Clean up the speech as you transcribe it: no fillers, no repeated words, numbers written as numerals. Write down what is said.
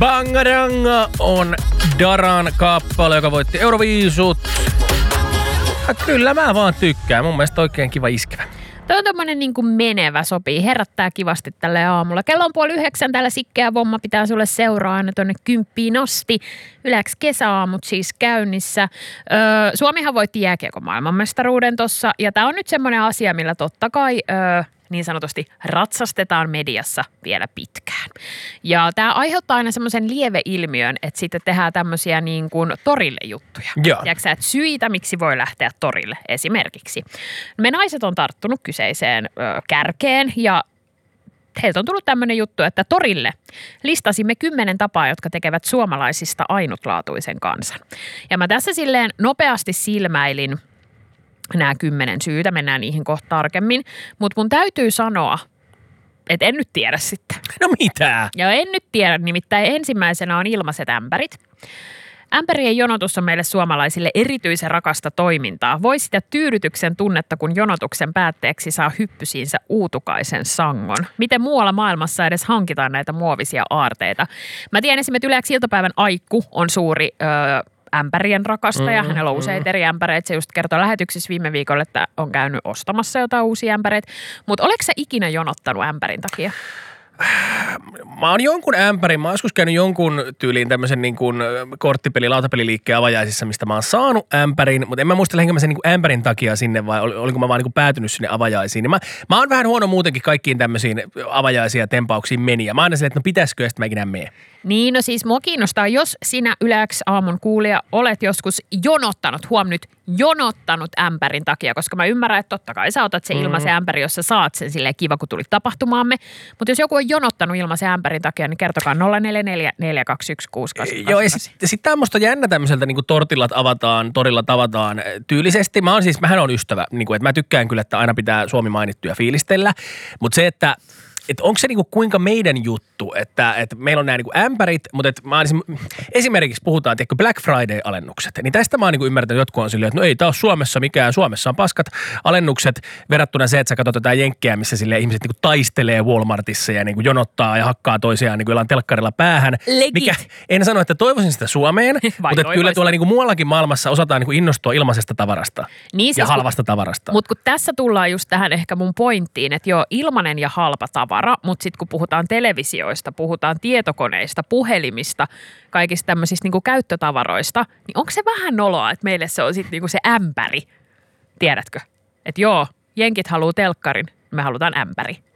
Bangaranga on Daran kappale, joka voitti Euroviisut. Ja kyllä mä vaan tykkään. Mun mielestä oikein kiva iskevä. Tuo on tommonen niin kuin menevä, sopii. Herättää kivasti tälle aamulla. Kello on 8:30, täällä Sikkeä Vomma pitää sulle seuraa aina tonne 10 asti. Yläks kesäaamut siis käynnissä. Suomihan voitti jääkiekon maailmanmestaruuden tossa. Ja tää on nyt semmoinen asia, millä totta kai niin sanotusti ratsastetaan mediassa vielä pitkään. Ja tämä aiheuttaa aina semmoisen lieveilmiön, että sitten tehdään tämmöisiä niin kuin torille juttuja. Tiedätkö, että syitä, miksi voi lähteä torille esimerkiksi. Me naiset on tarttunut kyseiseen kärkeen ja heiltä on tullut tämmöinen juttu, että torille listasimme 10 tapaa, jotka tekevät suomalaisista ainutlaatuisen kansan. Ja mä tässä silleen nopeasti silmäilin nämä 10 syytä, mennään niihin kohta tarkemmin. Mutta mun täytyy sanoa, että en nyt tiedä sitten. No mitä? Ja en nyt tiedä, nimittäin ensimmäisenä on ilmaiset ämpärit. Ämpärien jonotus on meille suomalaisille erityisen rakasta toimintaa. Voi sitä tyydytyksen tunnetta, kun jonotuksen päätteeksi saa hyppysiinsä uutukaisen sangon. Miten muualla maailmassa edes hankitaan näitä muovisia aarteita? Mä tiedän esimerkiksi Yleäksi iltapäivän Aikku on suuri ämpärien rakastaja. Hänellä on useita eri ämpäreitä. Se just kertoi lähetyksessä viime viikolla, että on käynyt ostamassa jotain uusia ämpäreitä. Mutta oletko sä ikinä jonottanut ämpärin takia? Mä oon jonkun ämpärin, mä oon joskus käynyt jonkun tyyliin tämmöisen niin kuin lautapeliliikkeen avajaisissa, mistä mä oon saanut ämpärin, mutta en mä muista lähinkö mä sen niin kuin ämpärin takia sinne vai olinko mä vaan niin kuin päätynyt sinne avajaisiin. Mä oon vähän huono muutenkin kaikkiin tämmöisiin avajaisiin ja tempauksiin meni ja mä aina silleen, että no pitäisikö ja sitten mä ikinä mene. Niin, no siis mua kiinnostaa, jos sinä Yleäks aamun kuulija olet joskus jonottanut ämpärin takia, koska mä ymmärrän, että totta kai sä otat se ilmaisen ämpäri, jos sä saat sen silleen kiva, kun tulit tapahtumaamme. Mutta jos joku on jonottanut ilmaisen ämpärin takia, niin kertokaa 0444216228. Joo, ja sitten tää musta jännä tämmöiseltä niin kuin torilla tavataan tyylisesti. Mähän on ystävä, niin kuin, että mä tykkään kyllä, että aina pitää Suomi mainittuja fiilistellä, mutta se, että onko se niinku kuinka meidän juttu, että meillä on nämä niinku ämpärit, mutta esimerkiksi puhutaan, että Black Friday-alennukset, niin tästä mä oon niinku ymmärtänyt, että jotkut on silleen, että no ei tää ole Suomessa mikään, Suomessa on paskat alennukset verrattuna se, että sä katsot jotain jenkkejä, missä silleen ihmiset niinku taistelee Walmartissa ja niinku jonottaa ja hakkaa toisiaan niinku jollain telkkarilla päähän. Mikä, en sano, että toivoisin sitä Suomeen, mutta kyllä tuolla niinku muuallakin maailmassa osataan niinku innostua ilmaisesta tavarasta niin ja halvasta tavarasta. Mutta kun tässä tullaan just tähän ehkä mun pointtiin, että joo, ilmanen ja halpa tavara, mutta sitten kun puhutaan televisioista, puhutaan tietokoneista, puhelimista, kaikista tämmöisistä niinku käyttötavaroista, niin onko se vähän noloa, että meille se on sitten niinku se ämpäri, tiedätkö? Että joo, jenkit haluaa telkkarin, me halutaan ämpäri.